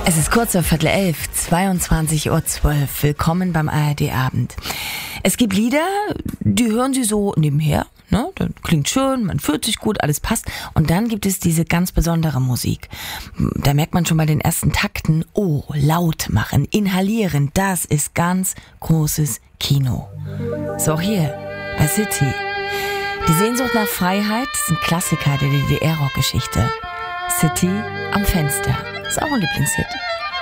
Es ist kurz vor 10:15, 22:12 Uhr. Willkommen beim ARD-Abend. Es gibt Lieder, die hören Sie so nebenher. Ne? Das klingt schön, man fühlt sich gut, alles passt. Und dann gibt es diese ganz besondere Musik. Da merkt man schon bei den ersten Takten, oh, laut machen, inhalieren, das ist ganz großes Kino. So, hier bei City. Die Sehnsucht nach Freiheit ist ein Klassiker der DDR-Rock-Geschichte. City am Fenster. Ist auch ein Lieblingshit.